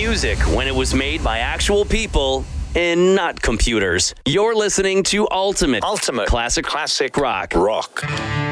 music when it was made by actual people and not computers. You're listening to Ultimate Classic Rock.